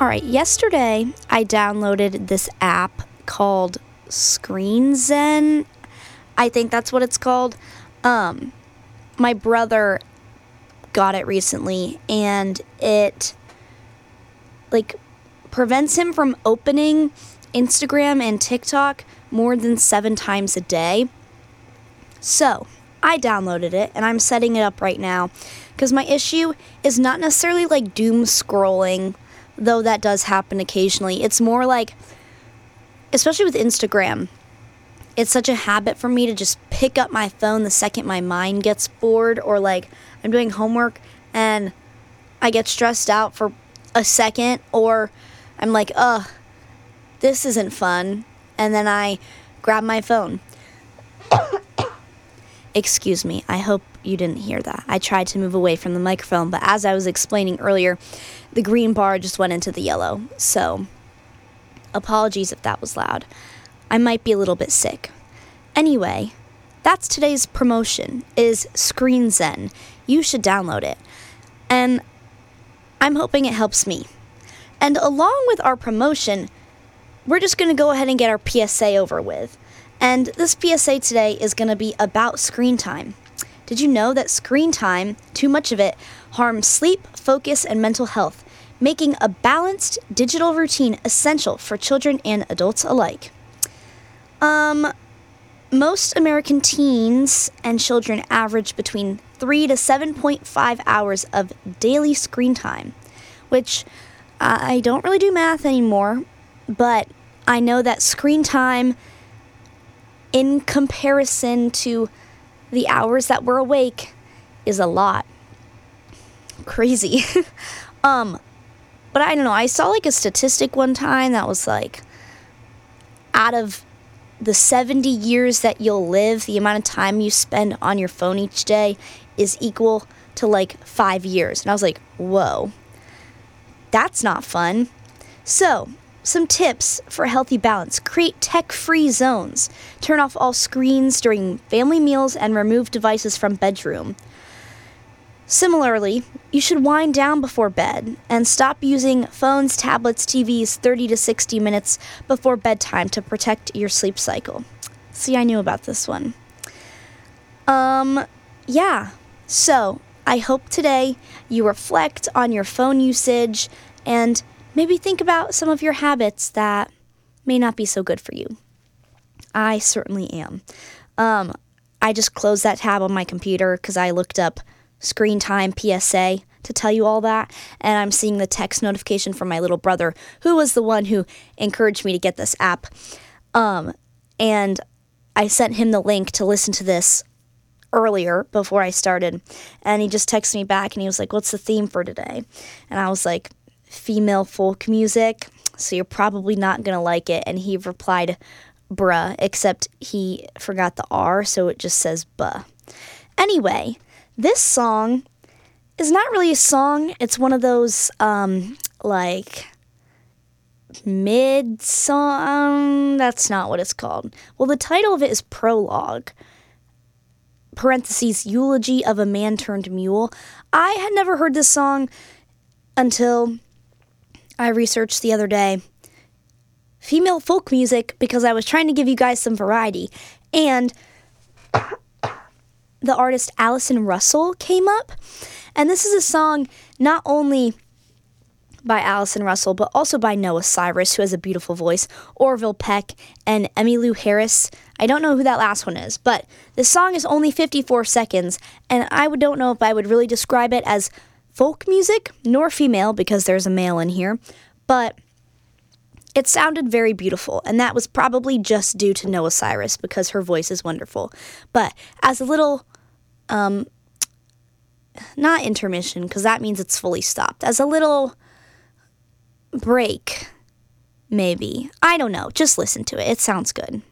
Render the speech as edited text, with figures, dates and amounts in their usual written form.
All right, yesterday I downloaded this app called ScreenZen. I think that's what it's called. My brother got it recently, and it prevents him from opening Instagram and TikTok more than 7 times a day. So I downloaded it, and I'm setting it up right now because my issue is not necessarily doom scrolling, though that does happen occasionally. It's more especially with Instagram, it's such a habit for me to just pick up my phone the second my mind gets bored, or I'm doing homework and I get stressed out for a second, or I'm this isn't fun, and then I grab my phone. Excuse me, I hope you didn't hear that. I tried to move away from the microphone, but as I was explaining earlier, the green bar just went into the yellow, so apologies if that was loud. I might be a little bit sick. Anyway, that's today's promotion, is ScreenZen. You should download it. And I'm hoping it helps me. And along with our promotion, we're just going to go ahead and get our PSA over with. And this PSA today is going to be about screen time. Did you know that screen time, too much of it, harms sleep, focus, and mental health, making a balanced digital routine essential for children and adults alike? Most American teens and children average between 3 to 7.5 hours of daily screen time, which I don't really do math anymore, but I know that screen time in comparison to the hours that we're awake is a lot. Crazy. But I don't know, I saw a statistic one time that was out of the 70 years that you'll live, the amount of time you spend on your phone each day is equal to 5 years. And I was whoa, that's not fun. So, some tips for a healthy balance. Create tech-free zones. Turn off all screens during family meals and remove devices from bedroom. Similarly, you should wind down before bed and stop using phones, tablets, TVs 30 to 60 minutes before bedtime to protect your sleep cycle. See, I knew about this one. Yeah. So, I hope today you reflect on your phone usage and maybe think about some of your habits that may not be so good for you. I certainly am. I just closed that tab on my computer because I looked up screen time PSA to tell you all that, and I'm seeing the text notification from my little brother, who was the one who encouraged me to get this app. And I sent him the link to listen to this earlier before I started, and he just texted me back and he was what's the theme for today? And I was female folk music, so you're probably not gonna like it. And he replied, bruh, except he forgot the R, so it just says buh. Anyway, this song is not really a song. It's one of those, mid-song. That's not what it's called. Well, the title of it is Prologue, parentheses, Eulogy of a Man Turned Mule. I had never heard this song until I researched the other day female folk music because I was trying to give you guys some variety. And the artist Allison Russell came up. And this is a song not only by Allison Russell, but also by Noah Cyrus, who has a beautiful voice, Orville Peck, and Emmylou Harris. I don't know who that last one is, but this song is only 54 seconds, and I don't know if I would really describe it as folk music, nor female, because there's a male in here, but it sounded very beautiful, and that was probably just due to Noah Cyrus, because her voice is wonderful. But as a little not intermission, because that means it's fully stopped. As a little break, maybe. I don't know. Just listen to it. It sounds good.